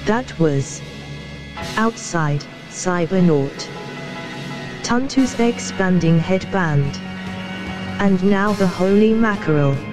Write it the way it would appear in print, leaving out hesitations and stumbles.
That was Outside Cybernaut, Tuntu's expanding headband. And now the holy mackerel.